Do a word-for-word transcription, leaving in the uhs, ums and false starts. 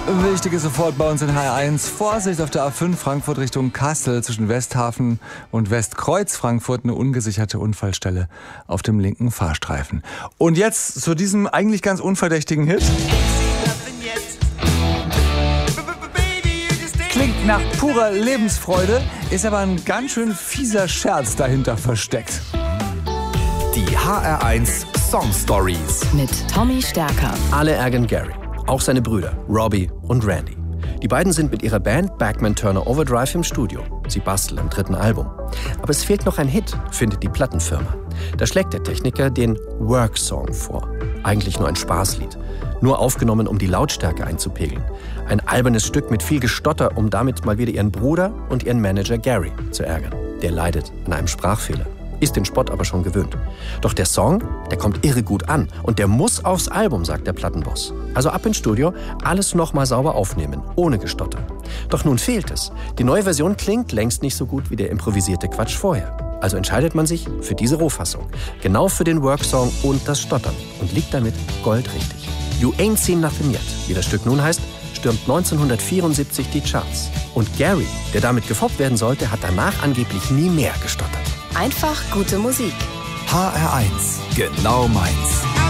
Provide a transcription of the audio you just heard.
Wichtige sofort bei uns in H R eins. Vorsicht auf der A fünf Frankfurt Richtung Kassel zwischen Westhafen und Westkreuz Frankfurt. Eine ungesicherte Unfallstelle auf dem linken Fahrstreifen. Und jetzt zu diesem eigentlich ganz unverdächtigen Hit. Klingt nach purer Lebensfreude, ist aber ein ganz schön fieser Scherz dahinter versteckt. Die H R eins Song Stories mit Tommy Stärker. Alle ärgern Gary, auch seine Brüder Robbie und Randy. Die beiden sind mit ihrer Band Bachman Turner Overdrive im Studio. Sie basteln am dritten Album. Aber es fehlt noch ein Hit, findet die Plattenfirma. Da schlägt der Techniker den Work-Song vor. Eigentlich nur ein Spaßlied. Nur aufgenommen, um die Lautstärke einzupegeln. Ein albernes Stück mit viel Gestotter, um damit mal wieder ihren Bruder und ihren Manager Gary zu ärgern. Der leidet an einem Sprachfehler. Ist den Spott aber schon gewöhnt. Doch der Song, der kommt irre gut an. Und der muss aufs Album, sagt der Plattenboss. Also ab ins Studio, alles nochmal sauber aufnehmen, ohne Gestotter. Doch nun fehlt es. Die neue Version klingt längst nicht so gut wie der improvisierte Quatsch vorher. Also entscheidet man sich für diese Rohfassung. Genau für den Worksong und das Stottern. Und liegt damit goldrichtig. You Ain't Seen Nothing Yet, wie das Stück nun heißt, stürmt neunzehnhundertvierundsiebzig die Charts. Und Gary, der damit gefoppt werden sollte, hat danach angeblich nie mehr gestottert. Einfach gute Musik. H R eins, genau meins.